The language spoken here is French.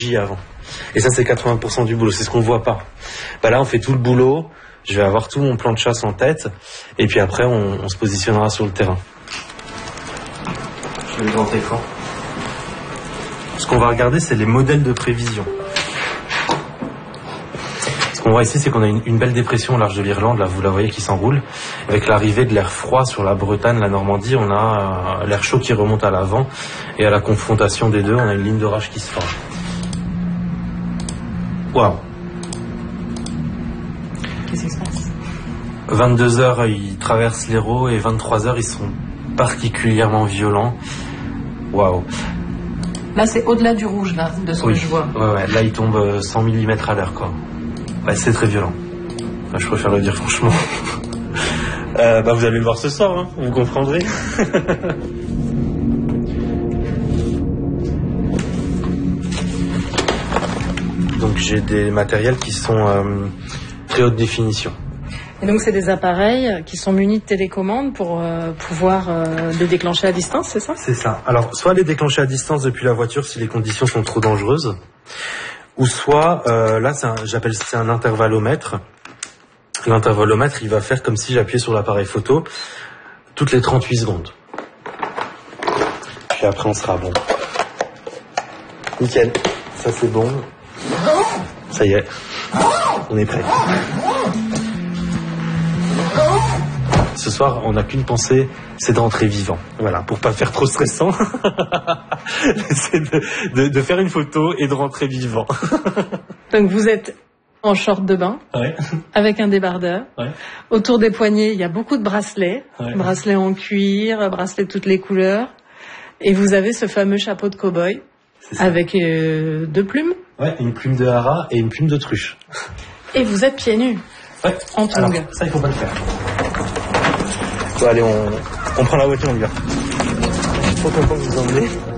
avant. Et ça, c'est 80% du boulot. C'est ce qu'on voit pas. Bah là, on fait tout le boulot. Je vais avoir tout mon plan de chasse en tête. Et puis après, on se positionnera sur le terrain. Je fais le grand écran. Ce qu'on va regarder, c'est les modèles de prévision. Ce qu'on voit ici, c'est qu'on a une belle dépression au large de l'Irlande. Là, vous la voyez qui s'enroule. Avec l'arrivée de l'air froid sur la Bretagne, la Normandie, on a l'air chaud qui remonte à l'avant. Et à la confrontation des deux, on a une ligne d'orage qui se forme. Waouh. Qu'est-ce qui se passe ? 22h, ils traversent l'Hérault et 23h, ils sont particulièrement violents. Waouh. Là, c'est au-delà du rouge, là, de ce que je vois. Ouais. Là, ils tombent 100 mm à l'heure, quoi. Ouais, c'est très violent. Enfin, je préfère le dire franchement. Vous allez le voir ce soir, hein, vous comprendrez. Donc j'ai des matériels qui sont très haute définition. Et donc c'est des appareils qui sont munis de télécommande pour pouvoir les déclencher à distance, c'est ça ? C'est ça. Alors soit les déclencher à distance depuis la voiture si les conditions sont trop dangereuses, ou soit là j'appelle c'est un intervallomètre. L'intervallomètre, il va faire comme si j'appuyais sur l'appareil photo toutes les 38 secondes. Puis après on sera bon. Nickel. Ça c'est bon. Ça y est. On est prêt. Ce soir, on n'a qu'une pensée, c'est d'entrer vivant. Voilà, pour pas faire trop stressant, c'est de faire une photo et de rentrer vivant. Donc vous êtes en short de bain, ouais. Avec un débardeur. Ouais. Autour des poignets, il y a beaucoup de bracelets, ouais. Bracelets en cuir, bracelets de toutes les couleurs. Et vous avez ce fameux chapeau de cow-boy avec 2 plumes. Ouais, une plume de hara et une plume d'autruche. Et vous êtes pieds nus. Ouais. En tongs. Alors, ça, il faut pas le faire. Bon, allez, on prend la voiture, on y va. Trop content de vous emmener.